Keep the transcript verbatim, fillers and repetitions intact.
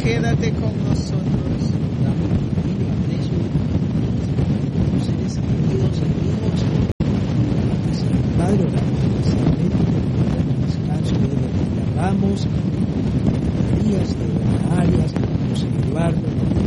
quédate con nosotros. Damos un pequeño aprecio a los seres queridos, amigos. Padre, oramos especialmente por el descanso de Dominga Ramos, de Marías, de Ana Arias, José Eduardo,